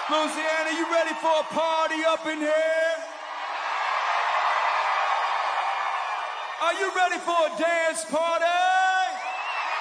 Louisiana, you ready for a party up in here? Are you ready for a dance party?